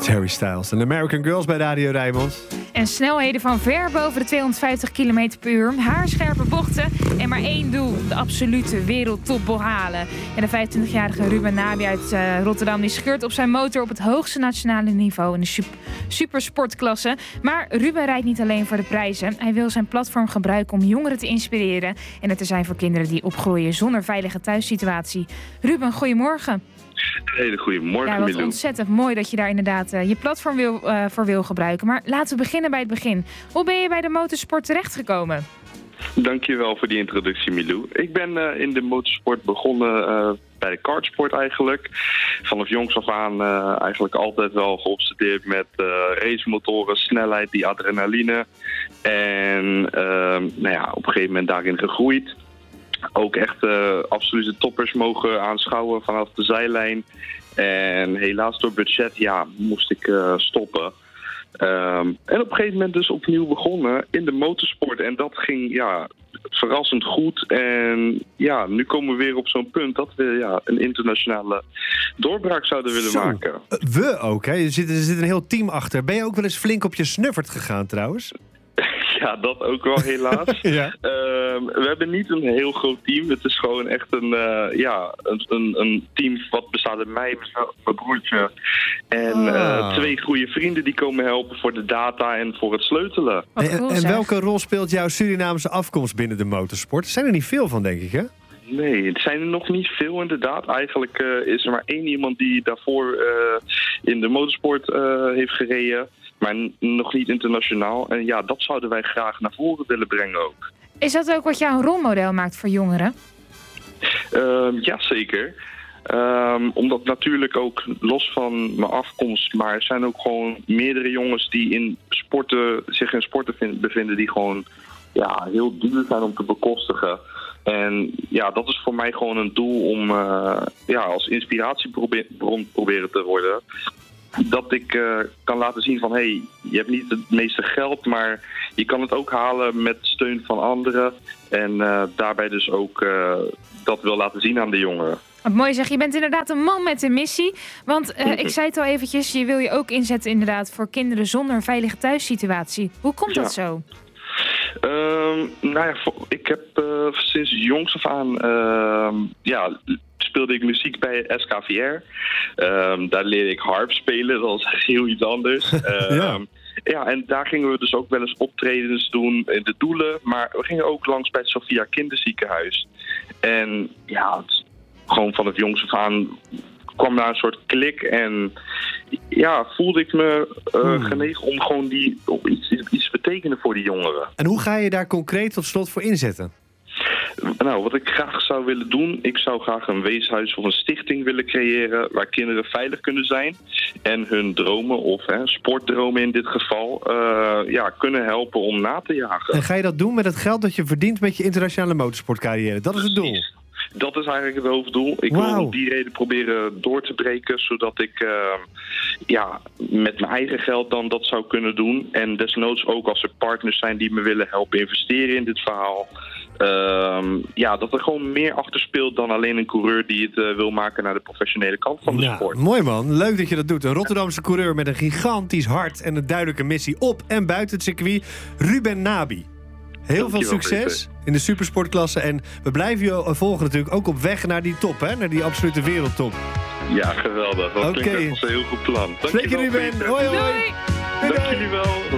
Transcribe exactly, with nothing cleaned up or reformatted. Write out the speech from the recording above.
Harry Styles en American Girls bij Radio Rijnmond. En snelheden van ver boven de tweehonderdvijftig kilometer per uur. Haarscherpe bochten en maar één doel. De absolute wereldtop behalen. En de vijfentwintigjarige Ruben Nabi uit uh, Rotterdam die scheurt op zijn motor op het hoogste nationale niveau in de super, supersportklasse. Maar Ruben rijdt niet alleen voor de prijzen. Hij wil zijn platform gebruiken om jongeren te inspireren. En er te zijn voor kinderen die opgroeien zonder veilige thuissituatie. Ruben, goedemorgen. Een hele goede morgen, Ja, wat Milou. ontzettend mooi dat je daar inderdaad uh, je platform wil, uh, voor wil gebruiken. Maar laten we beginnen bij het begin. Hoe ben je bij de motorsport terechtgekomen? Dankjewel voor die introductie, Milou. Ik ben uh, in de motorsport begonnen uh, bij de kartsport eigenlijk. Vanaf jongs af aan uh, eigenlijk altijd wel geobsedeerd met uh, racemotoren, snelheid, die adrenaline. En uh, nou ja, op een gegeven moment daarin gegroeid. Ook echt uh, absolute toppers mogen aanschouwen vanaf de zijlijn. En helaas door budget ja, moest ik uh, stoppen. Um, en op een gegeven moment dus opnieuw begonnen in de motorsport. En dat ging ja, verrassend goed. En ja, nu komen we weer op zo'n punt dat we ja, een internationale doorbraak zouden willen Zo, maken. We ook, hè? Er zit, er zit een heel team achter. Ben je ook wel eens flink op je snuffert gegaan trouwens? Ja, dat ook wel helaas. Ja. Uh, we hebben niet een heel groot team. Het is gewoon echt een, uh, ja, een, een, een team wat bestaat uit mij, mijn broertje en Ah. uh, twee goede vrienden die komen helpen voor de data en voor het sleutelen. Wat En, cool, en zeg. welke rol speelt jouw Surinaamse afkomst binnen de motorsport? Er zijn er niet veel van, denk ik, hè? Nee, het zijn er nog niet veel inderdaad. Eigenlijk uh, is er maar één iemand die daarvoor uh, in de motorsport uh, heeft gereden. Maar n- nog niet internationaal. En ja, dat zouden wij graag naar voren willen brengen ook. Is dat ook wat jou een rolmodel maakt voor jongeren? Uh, Jazeker. Um, omdat natuurlijk ook los van mijn afkomst, maar er zijn ook gewoon meerdere jongens die in sporten, zich in sporten vind, bevinden die gewoon ja, heel duur zijn om te bekostigen. En ja, dat is voor mij gewoon een doel om uh, ja, als inspiratiebron proberen te worden. Dat ik uh, kan laten zien van, hé, hey, je hebt niet het meeste geld, maar je kan het ook halen met steun van anderen. En uh, daarbij dus ook uh, dat wil laten zien aan de jongeren. Wat mooi zeg, je bent inderdaad een man met een missie. Want uh, ik zei het al eventjes, je wil je ook inzetten inderdaad voor kinderen zonder een veilige thuissituatie. Hoe komt dat Ja. zo? Um, nou ja, ik heb uh, sinds jongs af aan uh, ja, speelde ik muziek bij S K V R. Um, daar leerde ik harp spelen, dat was heel iets anders. Um, Ja. Ja, en daar gingen we dus ook wel eens optredens doen in de Doelen. Maar we gingen ook langs bij het Sophia Kinderziekenhuis. En ja, het, gewoon van het jongs af aan kwam daar een soort klik. En ja, voelde ik me uh, Hmm. genegen om gewoon die, om iets, iets te betekenen voor die jongeren. En hoe ga je daar concreet tot slot voor inzetten? Nou, wat ik graag zou willen doen, ik zou graag een weeshuis of een stichting willen creëren waar kinderen veilig kunnen zijn en hun dromen of hè, sportdromen in dit geval uh, ja, kunnen helpen om na te jagen. En ga je dat doen met het geld dat je verdient met je internationale motorsportcarrière? Dat is het doel. Precies. Dat is eigenlijk het hoofddoel. Ik Wauw. wil om die reden proberen door te breken, zodat ik uh, ja, met mijn eigen geld dan dat zou kunnen doen. En desnoods ook als er partners zijn die me willen helpen investeren in dit verhaal. Um, ja, dat er gewoon meer achter speelt dan alleen een coureur die het uh, wil maken naar de professionele kant van de Ja, sport. mooi man. Leuk dat je dat doet. Een Rotterdamse coureur met een gigantisch hart en een duidelijke missie op en buiten het circuit. Ruben Nabi. Heel veel Dankjewel, succes Peter. in de supersportklasse. En we blijven je volgen natuurlijk ook op weg naar die top, hè? Naar die absolute wereldtop. Ja, geweldig. Dat Oké. klinkt echt als een heel goed plan. Spreek je Dankjewel, Ruben. Peter. Hoi hoi. Doei!